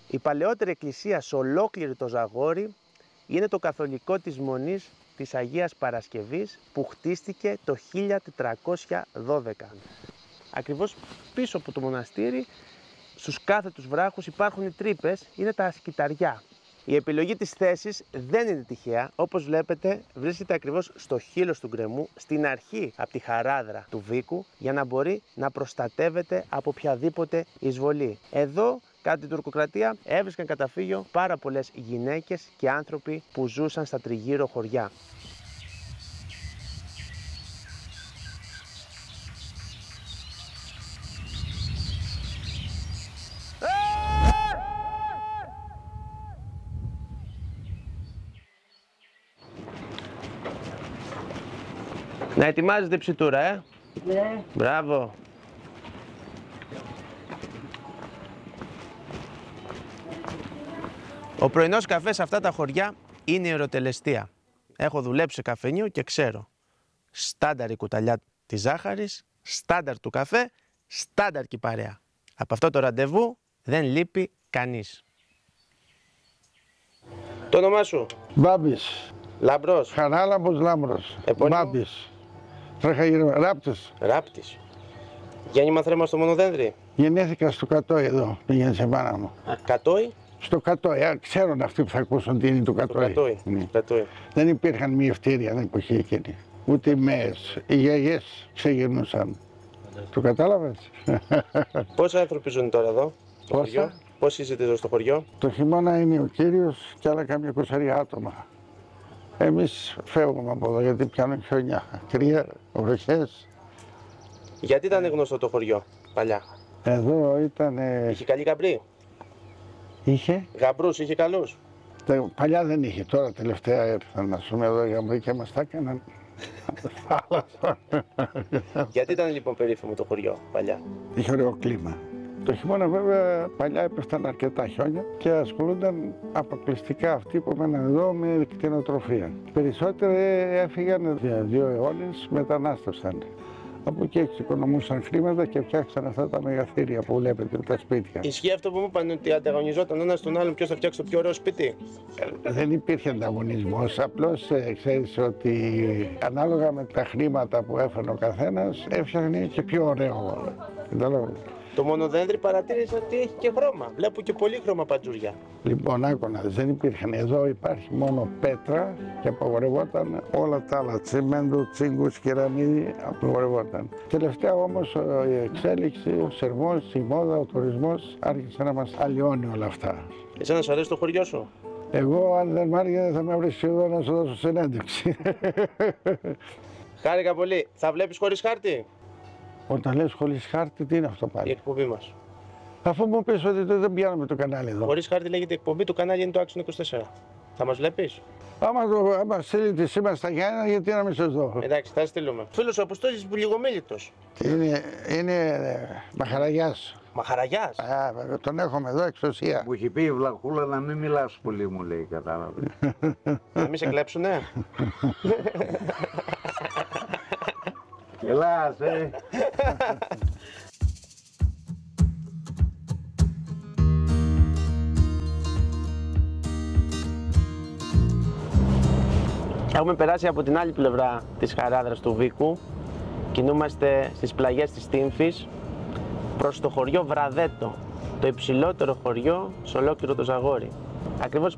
Η παλαιότερη εκκλησία σε ολόκληρο το Ζαγόρι είναι το καθολικό της Μονής της Αγίας Παρασκευής που χτίστηκε το 1412. Ακριβώς πίσω από το μοναστήρι, στους κάθετους βράχους υπάρχουν οι τρύπες, είναι τα σκυταριά. Η επιλογή της θέσης δεν είναι τυχαία, όπως βλέπετε βρίσκεται ακριβώς στο χείλος του γκρεμού, στην αρχή από τη χαράδρα του Βίκου, για να μπορεί να προστατεύεται από οποιαδήποτε εισβολή. Εδώ, κατά την τουρκοκρατία, έβρισκαν καταφύγιο πάρα πολλές γυναίκες και άνθρωποι που ζούσαν στα τριγύρω χωριά. Να ετοιμάζετε ψητούρα, Ναι. Μπράβο. Ο πρωινός καφές σε αυτά τα χωριά είναι η ερωτελεστία. Έχω δουλέψει σε καφενείο και ξέρω. Στάνταρ η κουταλιά της ζάχαρης, στάνταρ του καφέ, στάνταρ και η παρέα. Από αυτό το ραντεβού δεν λείπει κανείς. Το όνομά σου? Μπάμπης. Λαμπρός. Χαράλαμπος Λάμπρος. Επώνυμο? Μπάμπης. Ράπτης. Ράπτης. Γέννημα θρέμα στο Μονοδένδρη. Γεννήθηκα στο Κατόι εδώ, πήγαινε σε μάνα μου. Κατόι. Στο Κατόι, ξέρουν αυτοί που θα ακούσουν τι είναι το Κατόι. Κατόι. Ναι. Κατόι. Δεν υπήρχαν μη ευτήρια την εποχή εκείνη. Ούτε οι μέες, οι γιαγιές ξεγυρνούσαν. Το κατάλαβες? Πόσοι άνθρωποι ζουν τώρα εδώ, στο Πόσα? χωριό? Πόσοι ζείτε εδώ στο χωριό? Το χειμώνα είναι ο κύριος και άλλα κάμια 20 άτομα. Εμείς φεύγουμε από εδώ γιατί πιάνουν χιόνια, κρύα, βροχές. Γιατί ήταν γνωστό το χωριό παλιά? Εδώ ήταν... Είχε καλή γαμπρή. Είχε. Γαμπρούς, είχε καλούς. Παλιά δεν είχε, τώρα τελευταία ήρθαν να πούμε εδώ οι γαμπροί και μας τα έκαναν θάλασσα. Γιατί ήταν λοιπόν περίφημο το χωριό παλιά? Είχε ωραίο κλίμα. Το χειμώνα βέβαια παλιά έπεφταν αρκετά χιόνια και ασχολούνταν αποκλειστικά αυτοί που έμεναν εδώ με κτηνοτροφία. Περισσότεροι έφυγαν 2 αιώνες, μετανάστευσαν. Από εκεί εξοικονομούσαν χρήματα και φτιάξαν αυτά τα μεγαθύρια που βλέπετε, τα σπίτια. Ισχύει αυτό που μου είπαν, ότι ανταγωνιζόταν ένας τον άλλον ποιος θα φτιάξει το πιο ωραίο σπίτι? Δεν υπήρχε ανταγωνισμός, απλώς ξέρεις ότι ανάλογα με τα χρήματα που έφερε ο καθένας έφτιαχνε και πιο ωραίο. Το Μονοδένδρη παρατήρησα ότι έχει και χρώμα. Βλέπω και πολύ χρώμα παντζούρια. Λοιπόν, άκου να δεις, δεν υπήρχαν. Εδώ υπάρχει μόνο πέτρα και απαγορευόταν όλα τα άλλα. Τσιμέντο, τσίγκους, κεραμίδι, απαγορευόταν. Τελευταία όμως η εξέλιξη, ο σερμός, η μόδα, ο τουρισμός άρχισε να μας αλλοιώνει όλα αυτά. Εσένα σου αρέσει το χωριό σου? Εγώ, αν δεν μ' άρεσε, θα με βρεις εδώ να σου δώσω συνέντευξη. Χάρηκα πολύ. Θα βλέπεις χωρίς χάρτη? Όταν λες χωρίς χάρτη, τι είναι αυτό Η πάλι? εκπομπή μας. Αφού μου πεις ότι δεν πιάνουμε το κανάλι εδώ. Χωρίς χάρτη λέγεται εκπομπή, το κανάλι είναι το Άξονα 24. Θα μας βλέπεις? Άμα στείλει τη σήμα στα Γιάννενα, γιατί να μην σας δω. Εντάξει, θα στείλουμε. Φίλος ο Αποστόλης που λιγομίλητος. Είναι Μαχαραγιάς. Μαχαραγιάς. Βέβαια, τον έχουμε εδώ εξουσία. Μου έχει πει η Βλαχούλα να μην μιλάς πολύ, μου λέει, κατάλαβε. Να μην σε κλέψουνε. Ελάς, Έχουμε περάσει από την άλλη πλευρά της χαράδρας του Βίκου. Κινούμαστε στις πλαγιές της Τύμφης προς το χωριό Βραδέτο, το υψηλότερο χωριό σε ολόκληρο το Ζαγόρι. Ακριβώς